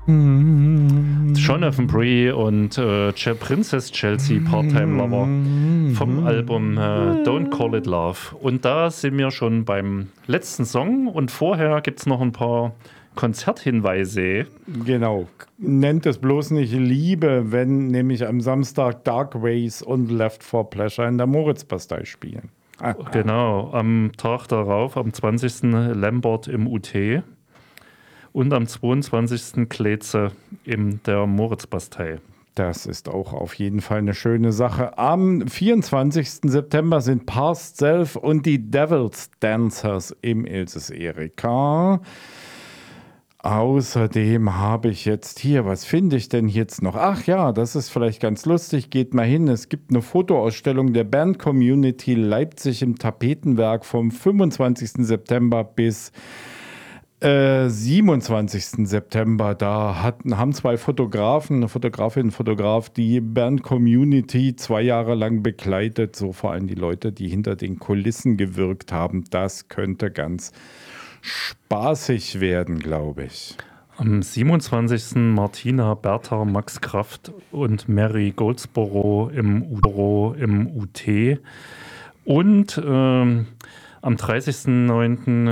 Jonathan Bree und Princess Chelsea, Part-Time Lover vom Album Don't Call It Love. Und da sind wir schon beim letzten Song und vorher gibt es noch ein paar Konzerthinweise. Genau. Nennt es bloß nicht Liebe, wenn nämlich am Samstag Dark Ways und Left for Pleasure in der Moritzbastei spielen. Genau, am Tag darauf, am 20. Lambert im UT und am 22. Kleze in der Moritzbastei. Das ist auch auf jeden Fall eine schöne Sache. Am 24. September sind Past Self und die Devil's Dancers im Ilses Erika. Außerdem habe ich jetzt hier, was finde ich denn jetzt noch? Ach ja, das ist vielleicht ganz lustig, geht mal hin. Es gibt eine Fotoausstellung der Band Community Leipzig im Tapetenwerk vom 25. September bis 27. September. Da haben zwei Fotografen, eine Fotografin, ein Fotograf, die Band Community 2 Jahre lang begleitet. So vor allem die Leute, die hinter den Kulissen gewirkt haben. Das könnte ganz spaßig werden, glaube ich. Am 27. Martina, Bertha, Max Kraft und Mary Goldsboro im UT. Und am 30.09.